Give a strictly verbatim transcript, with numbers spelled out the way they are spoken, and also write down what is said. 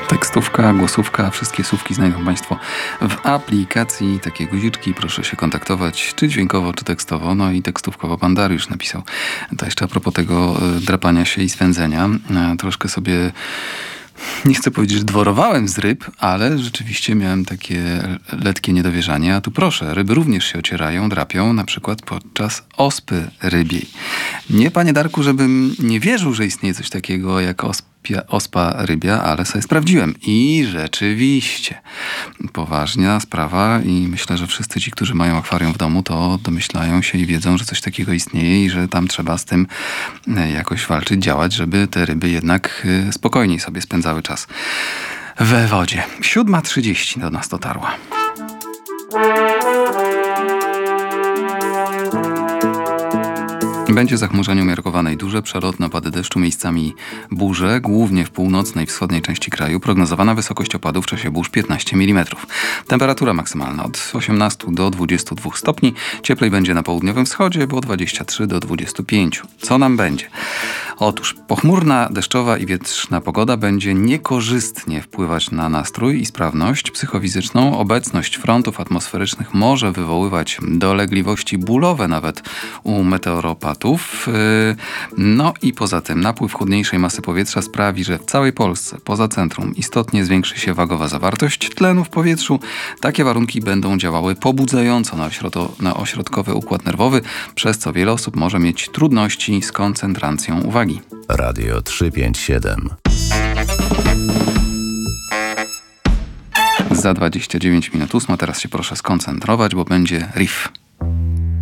Tekstówka, głosówka, wszystkie słówki znajdą Państwo w aplikacji. Takie guziczki, proszę się kontaktować, czy dźwiękowo, czy tekstowo. No i tekstówkowo pan Dariusz napisał. To jeszcze a propos tego drapania się i swędzenia. Troszkę sobie... Nie chcę powiedzieć, że dworowałem z ryb, ale rzeczywiście miałem takie letkie niedowierzanie. A tu proszę, ryby również się ocierają, drapią, na przykład podczas ospy rybiej. Nie, panie Darku, żebym nie wierzył, że istnieje coś takiego jak ospia, ospa rybia, ale sobie sprawdziłem. I rzeczywiście, poważna sprawa i myślę, że wszyscy ci, którzy mają akwarium w domu, to domyślają się i wiedzą, że coś takiego istnieje i że tam trzeba z tym jakoś walczyć, działać, żeby te ryby jednak spokojniej sobie spędzały czas we wodzie. siódma trzydzieści do nas dotarła. Będzie zachmurzenie umiarkowane i duże, przelotne opady deszczu, miejscami burze, głównie w północnej i wschodniej części kraju. Prognozowana wysokość opadów w czasie burz piętnaście milimetrów. Temperatura maksymalna od osiemnastu do dwudziestu dwóch stopni. Cieplej będzie na południowym wschodzie, bo dwadzieścia trzy do dwudziestu pięciu. Co nam będzie? Otóż pochmurna, deszczowa i wietrzna pogoda będzie niekorzystnie wpływać na nastrój i sprawność psychofizyczną. Obecność frontów atmosferycznych może wywoływać dolegliwości bólowe nawet u meteoropatów. No i poza tym napływ chłodniejszej masy powietrza sprawi, że w całej Polsce poza centrum istotnie zwiększy się wagowa zawartość tlenu w powietrzu. Takie warunki będą działały pobudzająco na, ośrodko, na ośrodkowy układ nerwowy, przez co wiele osób może mieć trudności z koncentracją uwagi. Radio trzysta pięćdziesiąt siedem. Za dwadzieścia dziewięć minut ósma. Teraz się proszę skoncentrować, bo będzie riff.